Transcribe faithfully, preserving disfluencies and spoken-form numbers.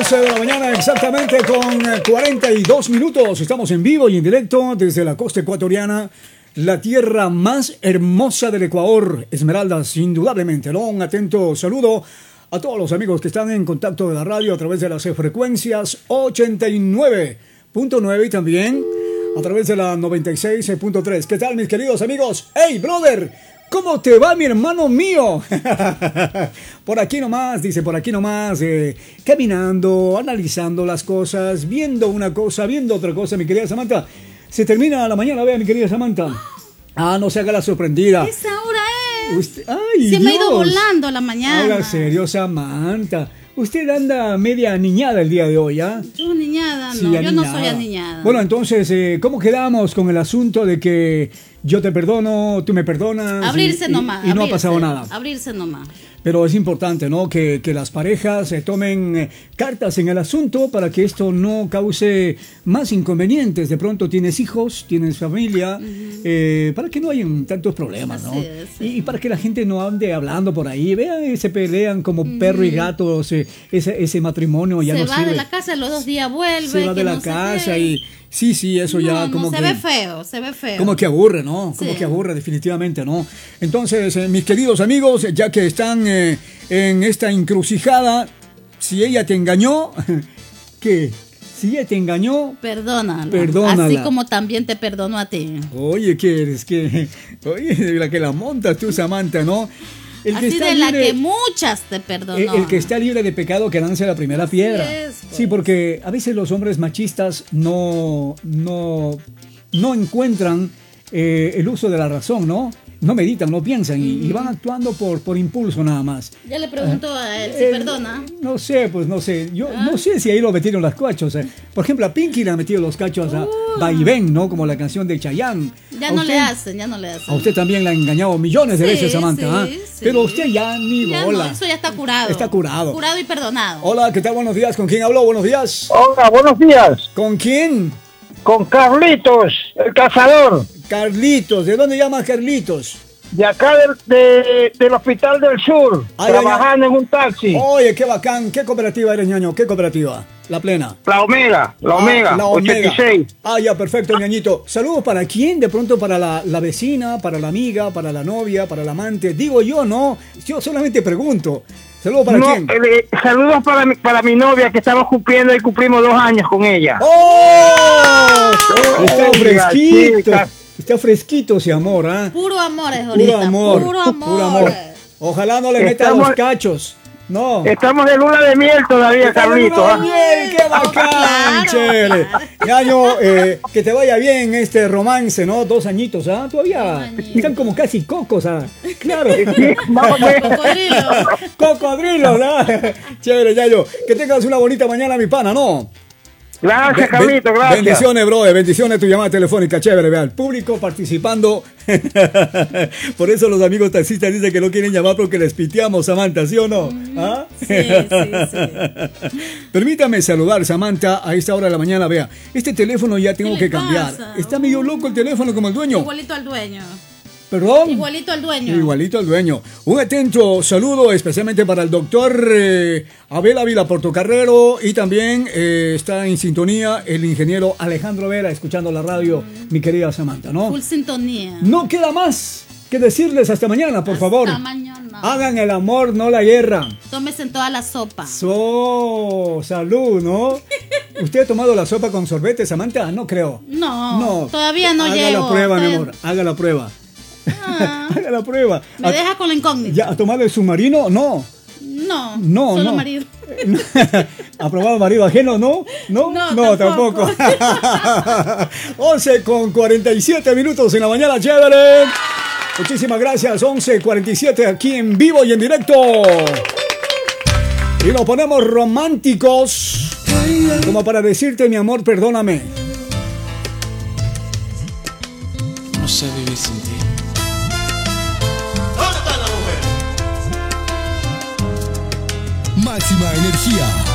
doce de la mañana, exactamente con cuarenta y dos minutos. Estamos en vivo y en directo desde la costa ecuatoriana, la tierra más hermosa del Ecuador, Esmeraldas, indudablemente, ¿no? Un atento saludo a todos los amigos que están en contacto de la radio a través de las frecuencias ochenta y nueve punto nueve y también a través de la noventa y seis punto tres. ¿Qué tal, mis queridos amigos? ¡Hey, brother! ¿Cómo te va, mi hermano mío? Por aquí nomás, dice, por aquí nomás, eh, caminando, analizando las cosas, viendo una cosa, viendo otra cosa, mi querida Samantha. Se termina la mañana, vea, mi querida Samantha. Ah, no se haga la sorprendida. ¿Esa hora es? Usted, ay, se Dios. me ha ido volando la mañana. Habla serio, Samantha. Usted anda media niñada el día de hoy, ¿ah? ¿eh? Yo niñada, sí, no, yo aniñada. no soy aniñada. Bueno, entonces, eh, ¿cómo quedamos con el asunto de que yo te perdono, tú me perdonas? Abrirse y, nomás. Y, y no abrirse, ha pasado nada. Abrirse nomás. Pero es importante, ¿no? Que, que las parejas eh, tomen eh, cartas en el asunto para que esto no cause más inconvenientes. De pronto tienes hijos, tienes familia, uh-huh. eh, para que no hayan tantos problemas, ¿no? Sí, sí. Y, y para que la gente no ande hablando por ahí. Vean, se pelean como uh-huh. perro y gato, se, ese, ese matrimonio ya se no va sirve. de la casa, los dos días vuelve. Se va de la no casa y... Sí, sí, eso no, ya como no, que... se ve feo, se ve feo. Como que aburre, ¿no? Como sí. que aburre definitivamente, ¿no? Entonces, eh, mis queridos amigos, ya que están eh, en esta encrucijada, si ella te engañó, ¿qué? Si ella te engañó, perdónala. Perdónala. Así como también te perdono a ti. Oye, ¿qué eres? ¿Qué? Oye, de la que la montas tú, Samantha, ¿no? El Así que está de libre, la que muchas te perdonó. El, el que está libre de pecado que lance la primera Así piedra. Es, pues. Sí, porque a veces los hombres machistas no, no, no encuentran eh, el uso de la razón, ¿no? No meditan, no piensan y, y van actuando por, por impulso nada más. Ya le pregunto ah, a él si eh, perdona. No sé, pues no sé. Yo ¿Ah? no sé si ahí lo metieron los cachos. Eh. Por ejemplo, a Pinky le han metido los cachos a uh. Vaivén, ¿no? Como la canción de Chayanne. Ya no usted, le hacen, ya no le hacen. A usted también le han engañado millones de sí, veces, Samantha. Sí, ¿eh? sí. Pero usted ya ni ya bola. No, eso ya está curado. Está curado. Curado y perdonado. Hola, ¿qué tal? Buenos días. ¿Con quién habló? Buenos días. Hola, buenos días. ¿Con quién? Con Carlitos, el cazador. Carlitos, ¿de dónde llamas Carlitos? De acá del, de, del Hospital del Sur, Ay, trabajando en un taxi. Oye, qué bacán. ¿Qué cooperativa eres, ñaño? ¿Qué cooperativa? La Plena. La Omega, la Omega, ah, la Omega. ochenta y seis. Ah, ya, perfecto, ñañito. Saludos para quién, de pronto para la, la vecina, para la amiga, para la novia, para la amante. Digo yo, no, yo solamente pregunto. ¿Saludos para no, quién? Eh, saludos para mi, para mi novia que estamos cumpliendo y cumplimos dos años con ella. ¡Oh! oh Está fresquito. Chica. Está fresquito ese amor, ¿ah? ¿eh? Puro amor es ahorita. Puro amor. Puro amor. Puro amor. Ojalá no le metan los cachos. No. Estamos de luna de miel todavía, Carlitos. ¡Luna de miel! ¡Qué bacán! Claro, chévere. Claro. Ñaño, eh, que te vaya bien este romance, ¿no? Dos añitos, ¿ah? ¿eh? Todavía están como casi cocos, ¿ah? ¿eh? Claro. Cocodrilos. Cocodrilos, ¿ah? ¿eh? Chévere, Ñaño. Que tengas una bonita mañana, mi pana, ¿no? Gracias, Carlito, gracias. Bendiciones, bro, bendiciones tu llamada telefónica, chévere, vea, el público participando. Por eso los amigos taxistas dicen que no quieren llamar porque les piteamos, Samantha, ¿sí o no? ¿Ah? Sí, sí, sí. Permítame saludar, Samantha, a esta hora de la mañana, vea, este teléfono ya tengo que cambiar. Pasa? Está medio loco el teléfono como el dueño. Igualito al dueño. ¿Perdón? Igualito al dueño. Igualito al dueño. Un atento saludo especialmente para el doctor eh, Abel Ávila Portocarrero y también eh, está en sintonía el ingeniero Alejandro Vera escuchando la radio, mm. mi querida Samantha, ¿no? Full sintonía. No queda más que decirles hasta mañana, por hasta favor. Hasta mañana. Hagan el amor, no la guerra. Tómese en toda la sopa. So, salud, ¿no? ¿Usted ha tomado la sopa con sorbete, Samantha? No creo. No, no. Todavía no haga llego. Haga la prueba, todavía... mi amor, haga la prueba. Ah, haga la prueba. ¿Me deja con la incógnita? ¿Ya ha tomado el submarino? No. No, no solo no. marido. ¿Ha probado marido ajeno? No, no, no, no tampoco. tampoco. once con cuarenta y siete minutos en la mañana, chévere. Muchísimas gracias, once cuarenta y siete aquí en vivo y en directo. Y nos ponemos románticos, como para decirte, mi amor, perdóname. No sé vivir sin ti. Máxima energía.